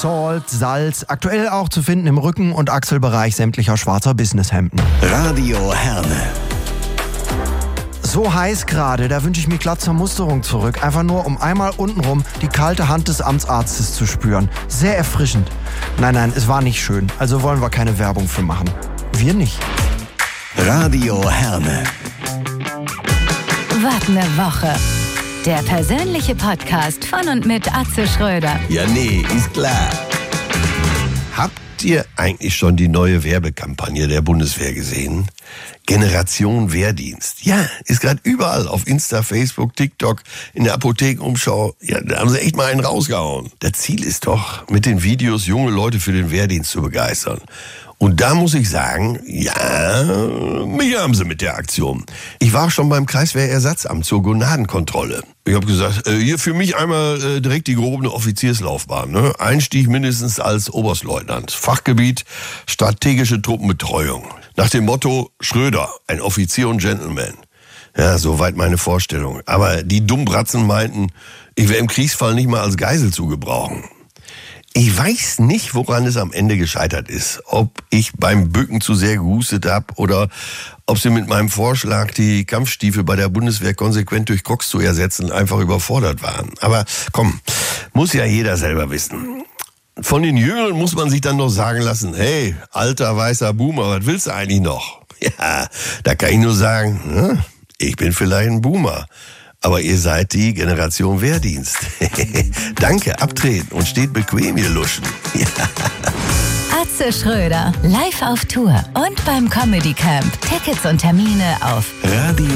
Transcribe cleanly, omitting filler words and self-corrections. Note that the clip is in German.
Salt, Salz, aktuell auch zu finden im Rücken- und Achselbereich sämtlicher schwarzer Businesshemden. Radio Herne. So heiß gerade, da wünsche ich mir glatt zur Musterung zurück. Einfach nur, um einmal untenrum die kalte Hand des Amtsarztes zu spüren. Sehr erfrischend. Nein, es war nicht schön. Also wollen wir keine Werbung für machen. Wir nicht. Radio Herne. Was ne Woche. Der persönliche Podcast von und mit Atze Schröder. Ja, nee, ist klar. Habt ihr eigentlich schon die neue Werbekampagne der Bundeswehr gesehen? Generation Wehrdienst. Ja, ist gerade überall auf Insta, Facebook, TikTok, in der Apothekenumschau. Ja, da haben sie echt mal einen rausgehauen. Das Ziel ist doch, mit den Videos junge Leute für den Wehrdienst zu begeistern. Und da muss ich sagen, ja, mich haben sie mit der Aktion. Ich war schon beim Kreiswehrersatzamt zur Gonadenkontrolle. Ich habe gesagt, hier für mich einmal direkt die gehobene Offizierslaufbahn. Ne? Einstieg mindestens als Oberstleutnant. Fachgebiet strategische Truppenbetreuung. Nach dem Motto Schröder, ein Offizier und Gentleman. Ja, soweit meine Vorstellung. Aber die Dummbratzen meinten, ich wäre im Kriegsfall nicht mal als Geisel zu gebrauchen. Ich weiß nicht, woran es am Ende gescheitert ist. Ob ich beim Bücken zu sehr gehustet habe oder ob sie mit meinem Vorschlag, die Kampfstiefel bei der Bundeswehr konsequent durch Crocs zu ersetzen, einfach überfordert waren. Aber komm, muss ja jeder selber wissen. Von den Jüngeren muss man sich dann noch sagen lassen, hey, alter weißer Boomer, was willst du eigentlich noch? Ja, da kann ich nur sagen, ich bin vielleicht ein Boomer. Aber ihr seid die Generation Wehrdienst. Danke, abtreten und steht bequem, ihr Luschen. Ja. Atze Schröder, live auf Tour und beim Comedy Camp. Tickets und Termine auf Radio